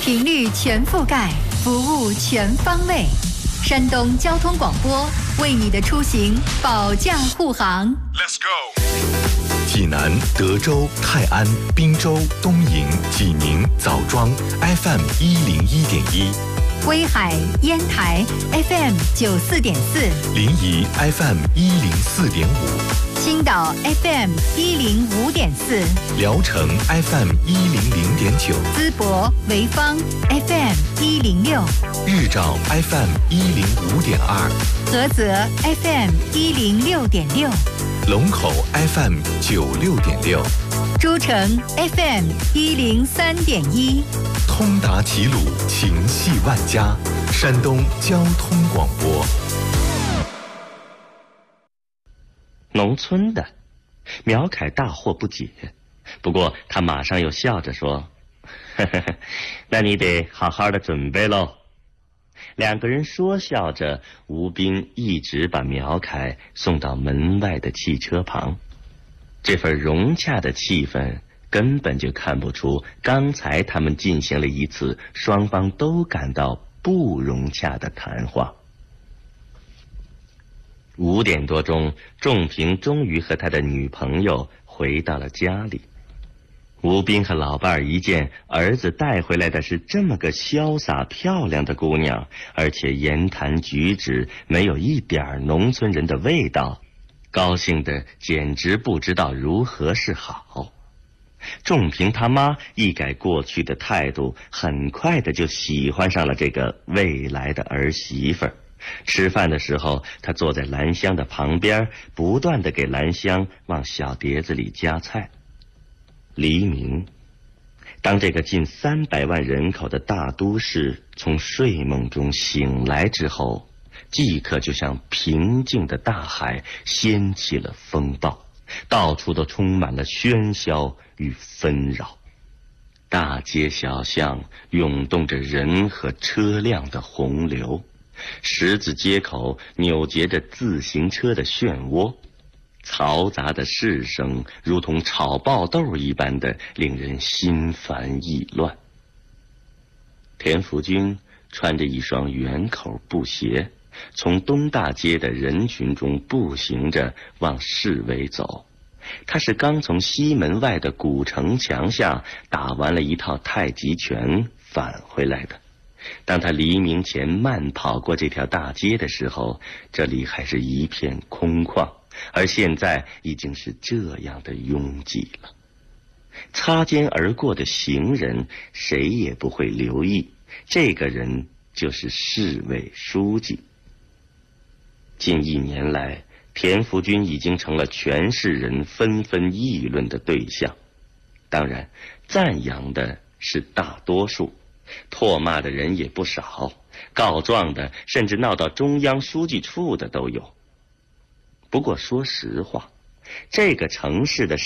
频率全覆盖，服务全方位。山东交通广播为你的出行保驾护航。 Let's go。 济南、德州、泰安、滨州、东营、济宁、枣庄 FM 101.1， 威海、烟台 FM 94.4， 临沂 FM 104.5， 青岛 FM 105.4， 聊城 FM 100.9， 淄博、潍坊 FM 106， 日照 FM 105.2， 菏泽 FM 106.6， 龙口 FM 96.6， 诸城 FM 103.1， 通达齐鲁，情系万家，山东交通广播。 农村的苗凯大惑不解，不过他马上又笑着说：“呵呵呵，那你得好好的准备喽。”两个人说笑着，吴斌一直把苗凯送到门外的汽车旁。这份融洽的气氛根本就看不出刚才他们进行了一次双方都感到不融洽的谈话。5点多钟，仲平终于和他的女朋友回到了家里。吴斌和老伴儿一见儿子带回来的是这么个潇洒漂亮的姑娘，而且言谈举止没有一点农村人的味道，高兴的简直不知道如何是好。仲平他妈一改过去的态度，很快的就喜欢上了这个未来的儿媳妇儿。吃饭的时候，他坐在兰香的旁边，不断地给兰香往小碟子里夹菜。黎明，当这个近300万人口的大都市从睡梦中醒来之后，即刻就像平静的大海掀起了风暴，到处都充满了喧嚣与纷扰。大街小巷涌动着人和车辆的洪流，十字街口扭结着自行车的漩涡，嘈杂的市声如同炒爆豆一般的令人心烦意乱。田福军穿着一双圆口布鞋，从东大街的人群中步行着往市委走。他是刚从西门外的古城墙下打完了一套太极拳返回来的。当他黎明前慢跑过这条大街的时候，这里还是一片空旷，而现在已经是这样的拥挤了。擦肩而过的行人谁也不会留意，这个人就是市委书记。近1年来，田福军已经成了全市人纷纷议论的对象，当然赞扬的是大多数，唾骂的人也不少，告状的甚至闹到中央书记处的都有。不过说实话，这个城市的